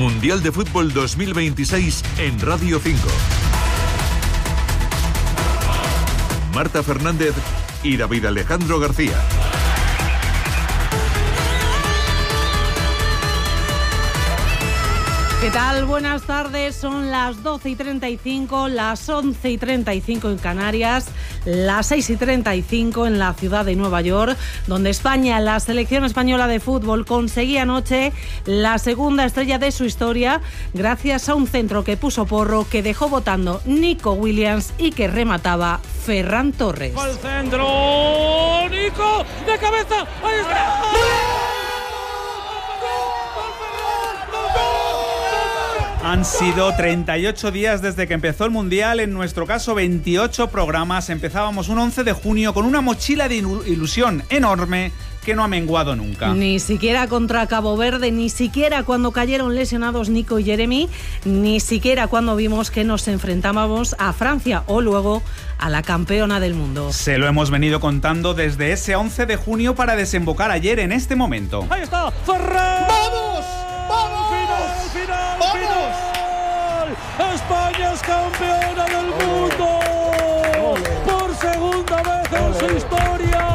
Mundial de Fútbol 2026 en Radio 5. Marta Fernández y David Alejandro García. ¿Qué tal? Buenas tardes, son las 12:35, las 11:35 en Canarias, las 6:35 en la ciudad de Nueva York, donde España, la selección española de fútbol, conseguía anoche la segunda estrella de su historia gracias a un centro que puso Porro, que dejó votando Nico Williams y que remataba Ferran Torres. ¡Al centro! ¡Nico! ¡De cabeza! ¡Ahí está! Han sido 38 días desde que empezó el Mundial, en nuestro caso 28 programas. Empezábamos un 11 de junio con una mochila de ilusión enorme que no ha menguado nunca. Ni siquiera contra Cabo Verde, ni siquiera cuando cayeron lesionados Nico y Jeremy, ni siquiera cuando vimos que nos enfrentábamos a Francia o luego a la campeona del mundo. Se lo hemos venido contando desde ese 11 de junio para desembocar ayer en este momento. ¡Ahí está! ¡Ferran! ¡Vamos! ¡Vamos! ¡Final! ¡Vamos! ¡Final! ¡España es campeona del mundo! ¡Por segunda vez en su historia!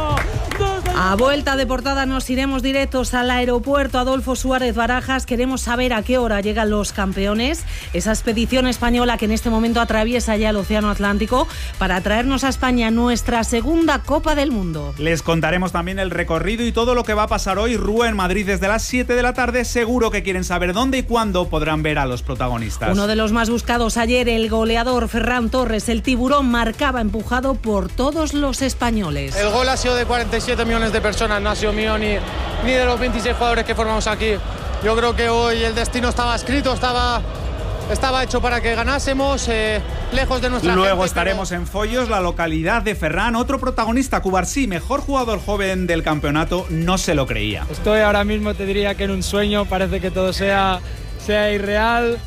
A vuelta de portada nos iremos directos al aeropuerto Adolfo Suárez Barajas. Queremos saber a qué hora llegan los campeones, esa expedición española que en este momento atraviesa ya el Océano Atlántico para traernos a España nuestra segunda Copa del Mundo. Les contaremos también el recorrido y todo lo que va a pasar hoy. Rúa en Madrid desde las 7 de la tarde. Seguro que quieren saber dónde y cuándo podrán ver a los protagonistas. Uno de los más buscados ayer, el goleador Ferran Torres. El tiburón marcaba empujado por todos los españoles. El gol ha sido de 47 millones de personas, no ha sido mío ni de los 26 jugadores que formamos aquí. Yo creo que hoy el destino estaba escrito, estaba hecho para que ganásemos, lejos de nuestra Luego gente, estaremos en Foyos, la localidad de Ferran. Otro protagonista, Cubarsí, mejor jugador joven del campeonato, no se lo creía. Estoy ahora mismo, te diría que en un sueño, parece que todo sea irreal.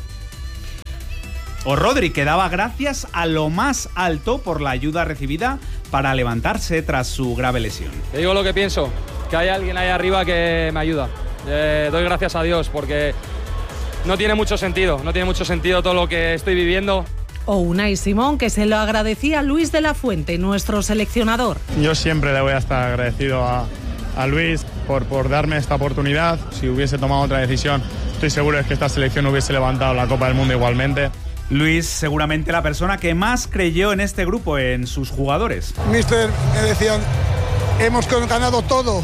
O Rodri, que daba gracias a lo más alto por la ayuda recibida para levantarse tras su grave lesión. Te digo lo que pienso, que hay alguien ahí arriba que me ayuda. Doy gracias a Dios porque no tiene mucho sentido todo lo que estoy viviendo. O Unai Simón, que se lo agradecía a Luis de la Fuente, nuestro seleccionador. Yo siempre le voy a estar agradecido a Luis por darme esta oportunidad. Si hubiese tomado otra decisión, estoy seguro de que esta selección hubiese levantado la Copa del Mundo igualmente. Luis, seguramente la persona que más creyó en este grupo, en sus jugadores. Mister, me decían, hemos ganado todo.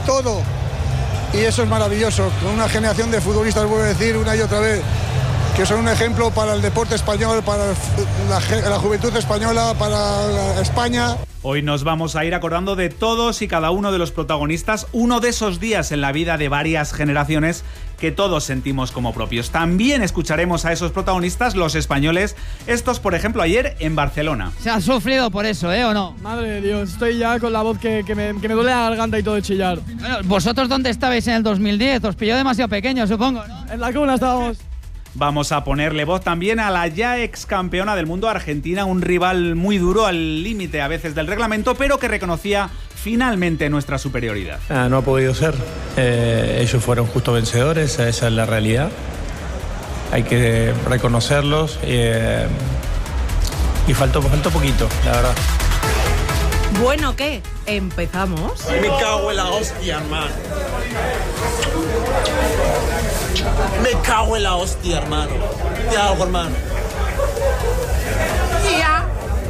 Y eso es maravilloso. Con una generación de futbolistas, vuelvo a decir una y otra vez, que son un ejemplo para el deporte español, para la juventud española, para España. Hoy nos vamos a ir acordando de todos y cada uno de los protagonistas, uno de esos días en la vida de varias generaciones que todos sentimos como propios. También escucharemos a esos protagonistas, los españoles, estos por ejemplo ayer en Barcelona. ¿Se ha sufrido por eso, o no? Madre de Dios, estoy ya con la voz que me duele la garganta y todo de chillar. Bueno, ¿vosotros dónde estabais en el 2010? Os pilló demasiado pequeño, supongo, ¿no? En la cuna estábamos. Vamos a ponerle voz también a la ya ex campeona del mundo Argentina, un rival muy duro, al límite a veces del reglamento, pero que reconocía finalmente nuestra superioridad. No ha podido ser. Ellos fueron justo vencedores, esa es la realidad. Hay que reconocerlos y faltó poquito, la verdad. Bueno, ¿qué? ¿Empezamos? Me cago en la hostia, hermano. Me cago en la hostia, hermano. Te hago, hermano. Ya.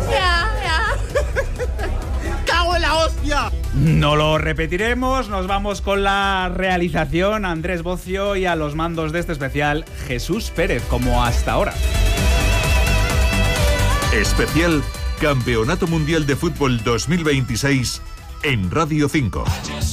Cago en la hostia. No lo repetiremos, nos vamos con la realización, Andrés Bocio, y a los mandos de este especial, Jesús Pérez, como hasta ahora. Especial Campeonato Mundial de Fútbol 2026 en Radio 5.